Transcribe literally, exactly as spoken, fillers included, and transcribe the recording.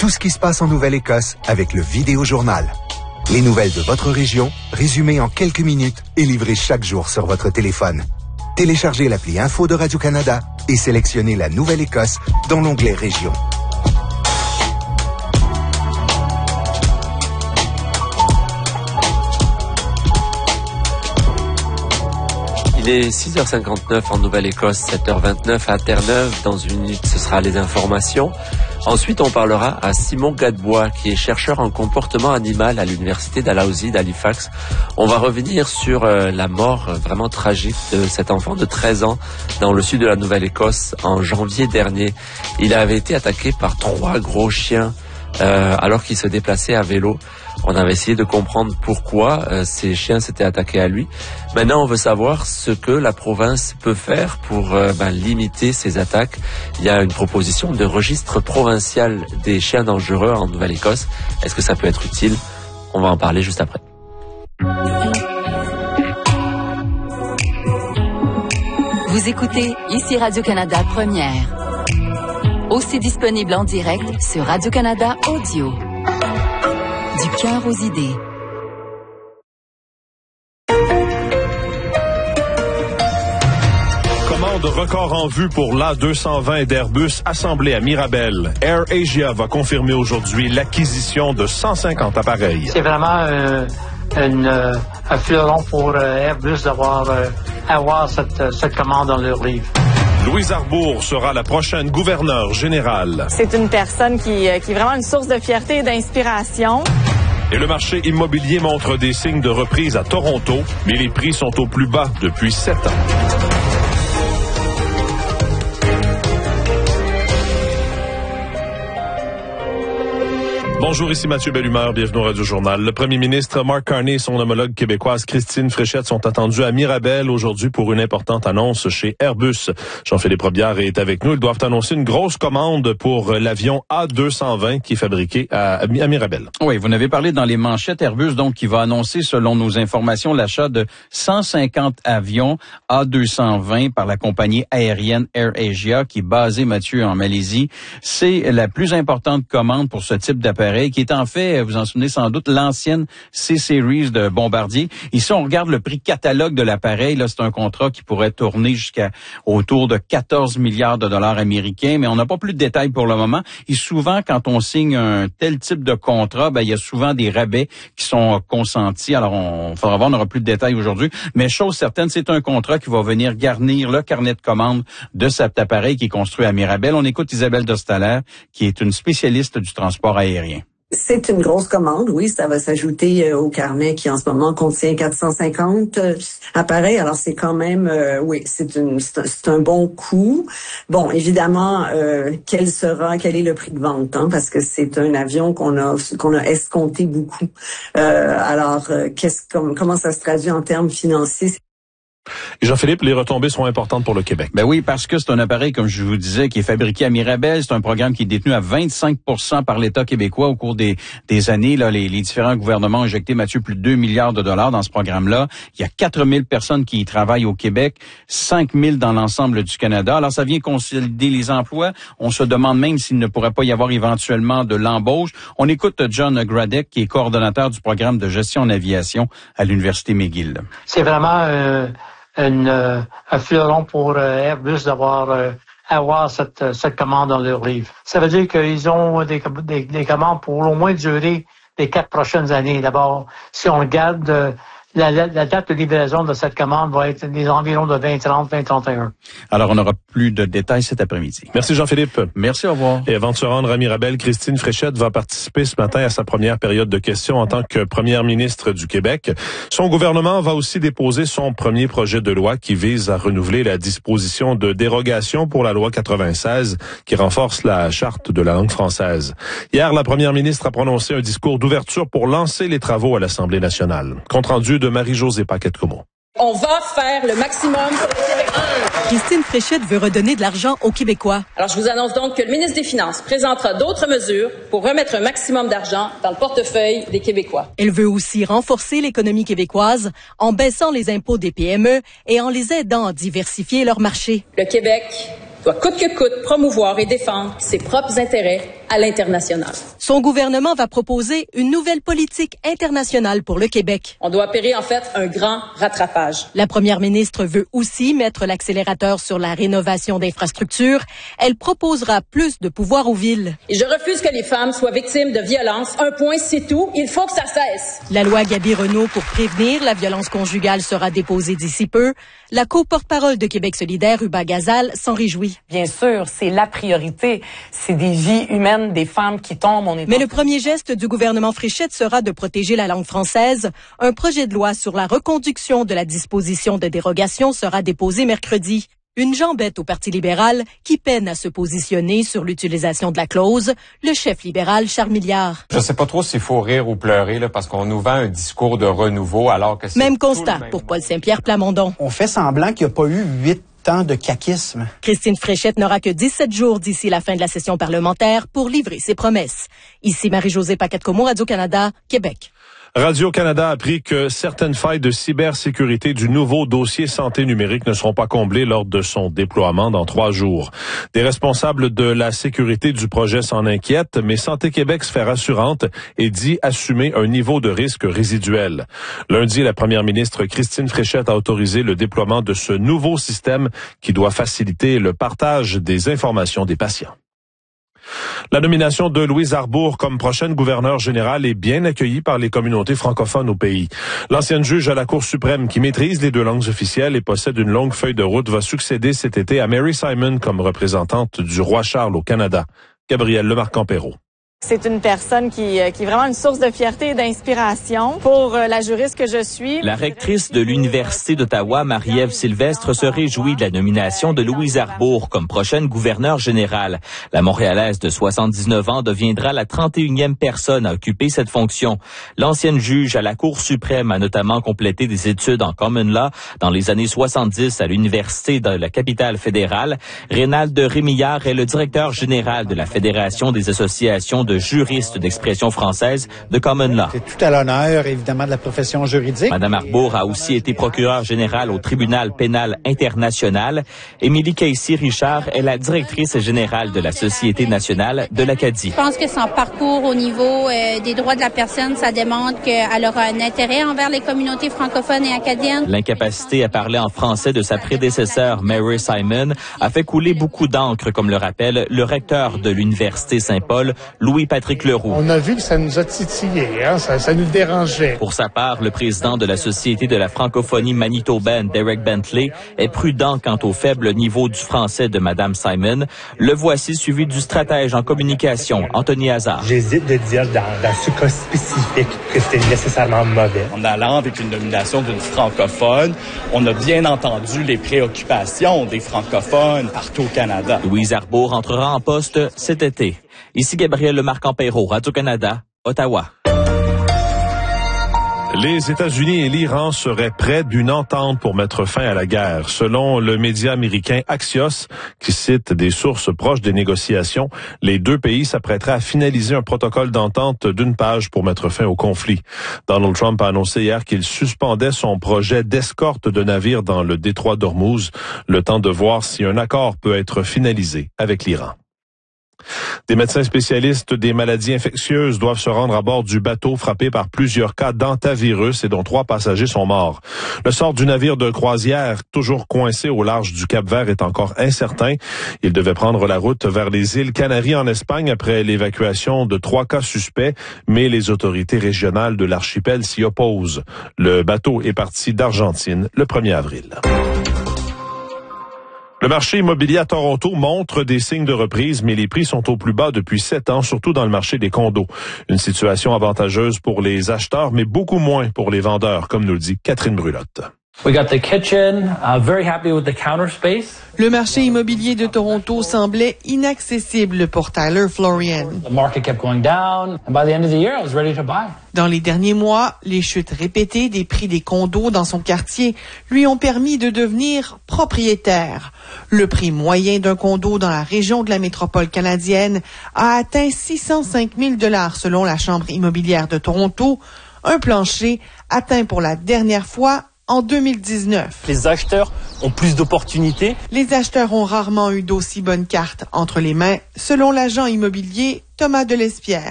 tout ce qui se passe en Nouvelle-Écosse avec le Vidéojournal. Les nouvelles de votre région, résumées en quelques minutes et livrées chaque jour sur votre téléphone. Téléchargez l'appli Info de Radio-Canada et sélectionnez la Nouvelle-Écosse dans l'onglet Région. Il est six heures cinquante-neuf en Nouvelle-Écosse, sept heures vingt-neuf à Terre-Neuve. Dans une minute, ce sera les informations. Ensuite, on parlera à Simon Gadebois, qui est chercheur en comportement animal à l'Université Dalhousie d'Halifax. On va revenir sur euh, la mort euh, vraiment tragique de cet enfant de treize ans dans le sud de la Nouvelle-Écosse en janvier dernier. Il avait été attaqué par trois gros chiens euh, alors qu'il se déplaçait à vélo. On avait essayé de comprendre pourquoi euh, ces chiens s'étaient attaqués à lui. Maintenant, on veut savoir ce que la province peut faire pour euh, ben, limiter ces attaques. Il y a une proposition de registre provincial des chiens dangereux en Nouvelle-Écosse. Est-ce que ça peut être utile? On va en parler juste après. Vous écoutez ici Radio-Canada Première. Aussi disponible en direct sur Radio-Canada Audio. Du cœur aux idées. Commande record en vue pour l'A deux cent vingt d'Airbus assemblé à Mirabel. AirAsia va confirmer aujourd'hui l'acquisition de cent cinquante appareils. C'est vraiment euh, une, euh, un fleuron pour euh, Airbus d'avoir euh, avoir cette, cette commande dans leur livre. Louise Arbour sera la prochaine gouverneure générale. C'est une personne qui, qui est vraiment une source de fierté et d'inspiration. Et le marché immobilier montre des signes de reprise à Toronto, mais les prix sont au plus bas depuis sept ans. Bonjour, ici Mathieu Bellumeur, bienvenue au Radio-Journal. Le premier ministre Mark Carney et son homologue québécoise Christine Fréchette sont attendus à Mirabel aujourd'hui pour une importante annonce chez Airbus. Jean-Philippe Robillard est avec nous. Ils doivent annoncer une grosse commande pour l'avion A deux cent vingt qui est fabriqué à, à Mirabel. Oui, vous n'avez parlé dans les manchettes Airbus, donc, qui va annoncer, selon nos informations, l'achat de cent cinquante avions A deux cent vingt par la compagnie aérienne AirAsia qui est basée, Mathieu, en Malaisie. C'est la plus importante commande pour ce type d'appareil, qui est en fait, vous en souvenez sans doute, l'ancienne C-Series de Bombardier. Ici, on regarde le prix catalogue de l'appareil. Là, c'est un contrat qui pourrait tourner jusqu'à autour de quatorze milliards de dollars américains, mais on n'a pas plus de détails pour le moment. Et souvent, quand on signe un tel type de contrat, ben il y a souvent des rabais qui sont consentis. Alors, on faudra voir, on n'aura plus de détails aujourd'hui. Mais chose certaine, c'est un contrat qui va venir garnir le carnet de commande de cet appareil qui est construit à Mirabel. On écoute Isabelle Dostaler, qui est une spécialiste du transport aérien. C'est une grosse commande, oui, ça va s'ajouter euh, au carnet qui en ce moment contient quatre cent cinquante euh, appareils. Alors c'est quand même, euh, oui, c'est une, c'est un, c'est un bon coup. Bon, évidemment, euh, quel sera, quel est le prix de vente, hein, parce que c'est un avion qu'on a qu'on a escompté beaucoup. Euh, alors, euh, qu'est-ce comme, comment ça se traduit en termes financiers? Et Jean-Philippe, les retombées sont importantes pour le Québec. Ben oui, parce que c'est un appareil, comme je vous disais, qui est fabriqué à Mirabel. C'est un programme qui est détenu à vingt-cinq pour cent par l'État québécois au cours des, des années. Là, les, les différents gouvernements ont injecté, Mathieu, plus de deux milliards de dollars dans ce programme-là. Il y a quatre mille personnes qui y travaillent au Québec, cinq mille dans l'ensemble du Canada. Alors, ça vient consolider les emplois. On se demande même s'il ne pourrait pas y avoir éventuellement de l'embauche. On écoute John Gradek, qui est coordonnateur du programme de gestion en aviation à l'Université McGill. C'est vraiment euh, une, euh, un fleuron pour euh, Airbus d'avoir euh, avoir cette, cette commande dans leur livre. Ça veut dire qu'ils ont des, des, des commandes pour au moins durer les quatre prochaines années. D'abord, si on regarde euh, La, la, la date de livraison de cette commande va être des environs de vingt trente, vingt trente et un. Alors, on n'aura plus de détails cet après-midi. Merci Jean-Philippe. Merci, au revoir. Et avant de se rendre à Mirabel, Christine Fréchette va participer ce matin à sa première période de questions en tant que première ministre du Québec. Son gouvernement va aussi déposer son premier projet de loi qui vise à renouveler la disposition de dérogation pour la loi quatre-vingt-seize qui renforce la charte de la langue française. Hier, la première ministre a prononcé un discours d'ouverture pour lancer les travaux à l'Assemblée nationale. Compte rendu de Marie-Josée Paquette-Comeau. On va faire le maximum pour les Québécois. Christine Fréchette veut redonner de l'argent aux Québécois. Alors, je vous annonce donc que le ministre des Finances présentera d'autres mesures pour remettre un maximum d'argent dans le portefeuille des Québécois. Elle veut aussi renforcer l'économie québécoise en baissant les impôts des P M E et en les aidant à diversifier leur marché. Le Québec doit coûte que coûte promouvoir et défendre ses propres intérêts à l'international. Son gouvernement va proposer une nouvelle politique internationale pour le Québec. On doit opérer en fait un grand rattrapage. La première ministre veut aussi mettre l'accélérateur sur la rénovation d'infrastructures. Elle proposera plus de pouvoir aux villes. Et je refuse que les femmes soient victimes de violences. Un point, c'est tout. Il faut que ça cesse. La loi Gabi-Renault pour prévenir la violence conjugale sera déposée d'ici peu. La co-porte-parole de Québec solidaire, Uba Gazal, s'en réjouit. Bien sûr, c'est la priorité. C'est des vies humaines, des femmes qui tombent. On est Mais le premier geste du gouvernement Fréchette sera de protéger la langue française. Un projet de loi sur la reconduction de la disposition de dérogation sera déposé mercredi. Une jambette au Parti libéral qui peine à se positionner sur l'utilisation de la clause, le chef libéral Charles Milliard. Je sais pas trop s'il faut rire ou pleurer là, parce qu'on nous vend un discours de renouveau alors que c'est Même constat même... pour Paul Saint-Pierre Plamondon. On fait semblant qu'il n'y a pas eu huit ans de caquisme. Christine Fréchette n'aura que dix-sept jours d'ici la fin de la session parlementaire pour livrer ses promesses. Ici Marie-Josée Paquette-Comeau, Radio-Canada, Québec. Radio-Canada a appris que certaines failles de cybersécurité du nouveau dossier santé numérique ne seront pas comblées lors de son déploiement dans trois jours. Des responsables de la sécurité du projet s'en inquiètent, mais Santé Québec se fait rassurante et dit assumer un niveau de risque résiduel. Lundi, la première ministre Christine Fréchette a autorisé le déploiement de ce nouveau système qui doit faciliter le partage des informations des patients. La nomination de Louise Arbour comme prochaine gouverneure générale est bien accueillie par les communautés francophones au pays. L'ancienne juge à la Cour suprême qui maîtrise les deux langues officielles et possède une longue feuille de route va succéder cet été à Mary Simon comme représentante du roi Charles au Canada. Gabrielle Lemarque-Ampérault. C'est une personne qui, qui est vraiment une source de fierté et d'inspiration pour la juriste que je suis. La rectrice de l'Université d'Ottawa, Marie-Ève Sylvestre, se réjouit de la nomination de Louise Arbour comme prochaine gouverneure générale. La Montréalaise de soixante-dix-neuf ans deviendra la trente et unième personne à occuper cette fonction. L'ancienne juge à la Cour suprême a notamment complété des études en common law dans les années soixante-dix à l'Université de la capitale fédérale. Rénald Rémillard est le directeur général de la Fédération des associations de juriste d'expression française de common law. C'est tout à l'honneur, évidemment, de la profession juridique. Madame Arbour a aussi été procureure générale au tribunal pénal international. Émilie Casey-Richard est la directrice générale de la Société nationale de l'Acadie. Je pense que son parcours au niveau euh, des droits de la personne, ça démontre qu'elle aura un intérêt envers les communautés francophones et acadiennes. L'incapacité à parler en français de sa prédécesseur, Mary Simon, a fait couler beaucoup d'encre, comme le rappelle le recteur de l'Université Saint-Paul, Louis-Patrick Leroux. On a vu que ça nous a titillé, hein? ça, ça nous dérangeait. Pour sa part, le président de la Société de la francophonie manitobaine, Derek Bentley, est prudent quant au faible niveau du français de Madame Simon. Le voici suivi du stratège en communication, Anthony Hazard. J'hésite de dire dans, dans ce cas spécifique que c'était nécessairement mauvais. En allant avec une nomination d'une francophone, on a bien entendu les préoccupations des francophones partout au Canada. Louise Arbour entrera en poste cet été. Ici Gabrielle Lemarque-Ampérault, Radio-Canada, Ottawa. Les États-Unis et l'Iran seraient près d'une entente pour mettre fin à la guerre. Selon le média américain Axios, qui cite des sources proches des négociations, les deux pays s'apprêteraient à finaliser un protocole d'entente d'une page pour mettre fin au conflit. Donald Trump a annoncé hier qu'il suspendait son projet d'escorte de navires dans le détroit d'Ormuz, le temps de voir si un accord peut être finalisé avec l'Iran. Des médecins spécialistes des maladies infectieuses doivent se rendre à bord du bateau frappé par plusieurs cas d'antavirus et dont trois passagers sont morts. Le sort du navire de croisière, toujours coincé au large du Cap-Vert, est encore incertain. Il devait prendre la route vers les îles Canaries en Espagne après l'évacuation de trois cas suspects, mais les autorités régionales de l'archipel s'y opposent. Le bateau est parti d'Argentine le premier avril. Le marché immobilier à Toronto montre des signes de reprise, mais les prix sont au plus bas depuis sept ans, surtout dans le marché des condos. Une situation avantageuse pour les acheteurs, mais beaucoup moins pour les vendeurs, comme nous le dit Catherine Brulotte. We got the kitchen, uh, very happy with the counter space. Le marché immobilier de Toronto semblait inaccessible pour Tyler Florian. The market kept going down, and by the end of the year, I was ready to buy. Dans les derniers mois, les chutes répétées des prix des condos dans son quartier lui ont permis de devenir propriétaire. Le prix moyen d'un condo dans la région de la métropole canadienne a atteint six cent cinq mille dollars selon la Chambre immobilière de Toronto, un plancher atteint pour la dernière fois en deux mille dix-neuf. Les acheteurs ont plus d'opportunités. Les acheteurs ont rarement eu d'aussi bonnes cartes entre les mains, selon l'agent immobilier Thomas Delespierre.